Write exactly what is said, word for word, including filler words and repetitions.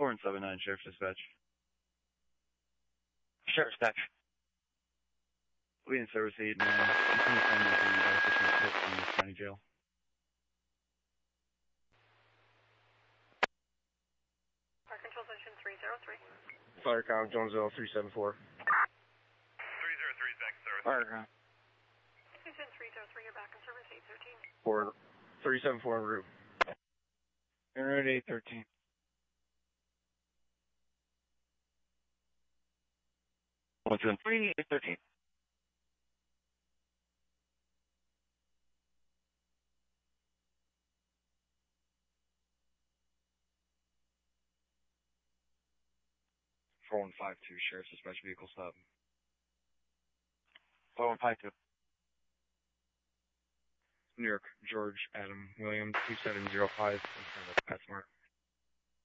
four and seven nine, Sheriff's Dispatch. Sheriff's Dispatch. We in service eight nine. You can find me from the official split from the county jail. Fire Control Station three zero three. Fire Com, Jonesville three seven four. three zero three, back in service. Fire Com. Station three zero three, you're back in service eight thirteen. Four, three seven four en route. En route eight thirteen. What's in? three eight thirteen. four one five two, Sheriff's Dispatch vehicle stop. four one five two. New York, George Adam William two seven zero five in front of Pat